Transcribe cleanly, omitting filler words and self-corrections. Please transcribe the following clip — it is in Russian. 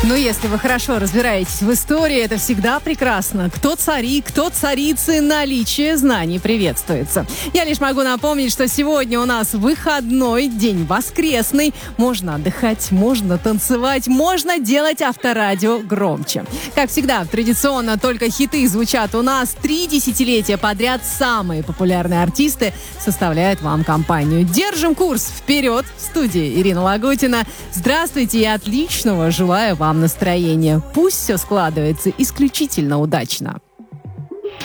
Ну, если вы хорошо разбираетесь в истории, это всегда прекрасно. Кто цари, кто царицы, наличие знаний приветствуется. Я лишь могу напомнить, что сегодня у нас выходной день, воскресный. Можно отдыхать, можно танцевать, можно делать авторадио громче. Как всегда, традиционно только хиты звучат у нас. 3 десятилетия подряд самые популярные артисты составляют вам компанию. Держим курс вперед. В студии Ирина Лагутина. Здравствуйте и отличного желаю вам настроения. Пусть все складывается исключительно удачно.